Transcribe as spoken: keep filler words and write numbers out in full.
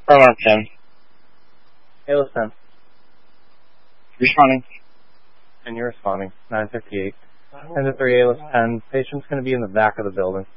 Paramount ten. A-list ten. Responding. And you're responding. nine fifty-eight. ten to three, A-list ten. Patient's going to be in the back of the building.